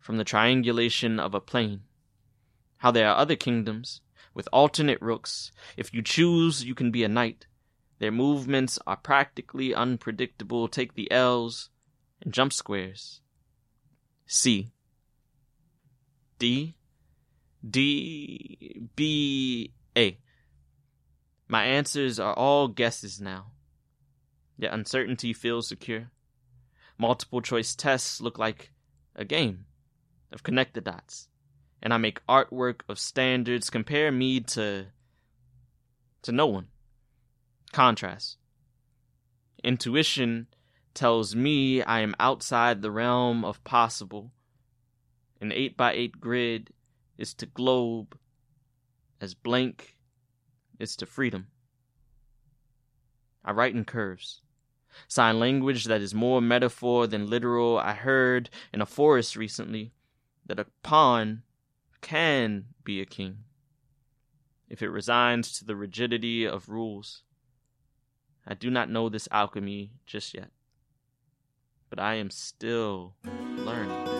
from the triangulation of a plane. How there are other kingdoms, with alternate rooks. If you choose, you can be a knight. Their movements are practically unpredictable. Take the L's and jump squares. C. D. D. B. A. My answers are all guesses now. Yet uncertainty feels secure. Multiple choice tests look like a game of connect the dots. And I make artwork of standards. Compare me to no one. Contrast. Intuition tells me I am outside the realm of possible. An 8x8 grid is to globe as blank is to freedom. I write in curves. Sign language that is more metaphor than literal. I heard in a forest recently that a pawn can be a king if it resigns to the rigidity of rules. I do not know this alchemy just yet, but I am still learning.